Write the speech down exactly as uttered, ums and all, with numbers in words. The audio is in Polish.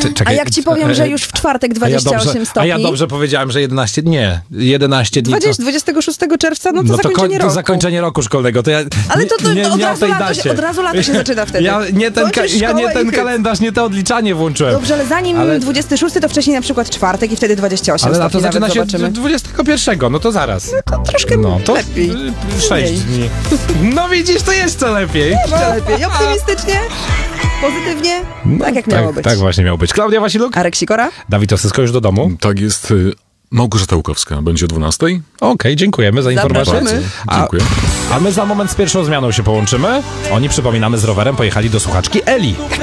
czekaj, A jak ci powiem, że już w czwartek dwadzieścia osiem a ja dobrze, stopni? A ja dobrze powiedziałem, że jedenaście, nie, jedenaście dni. dwudziestego, dwudziestego szóstego czerwca, no to no to, zakończenie koń, roku. to zakończenie roku szkolnego. To ja Ale to, to nie, od, nie razu o tej lato się, dacie. od razu lato się zaczyna wtedy. Ja nie ten, ka- Kończysz ja nie szkołę ten i- kalendarz, nie to odliczanie włączyłem. Dobrze, ale zanim Ale- dwudziesty szósty, to wcześniej na przykład czwartek i wtedy dwadzieścia osiem Ale stopni lato zaczyna nawet się zobaczymy. dwudziestego pierwszego, no to zaraz. To troszkę No, to lepiej. y, sześć dni. No widzisz, to jeszcze lepiej. Jeszcze lepiej. Optymistycznie, pozytywnie, tak jak miało tak, być. tak właśnie miało być. Klaudia Wasiluk? Arek Sikora? Dawid Osysko już do domu? Tak jest. y, Małgorzata Łukowska będzie o dwunastej. Okej, dziękujemy za informację. Zapraszamy. A, Dziękuję. a my za moment z pierwszą zmianą się połączymy. Oni, przypominamy, z rowerem pojechali do słuchaczki Eli.